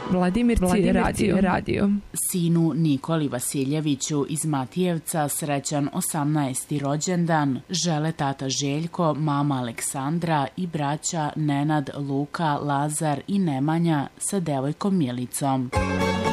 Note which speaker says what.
Speaker 1: Vladimir radio.
Speaker 2: Sinu Nikoli Vasiljeviću iz Matijevca srećan 18. rođendan žele tata Željko, mama Aleksandra i braća Nenad, Luka, Lazar i Nemanja sa devojkom Milicom.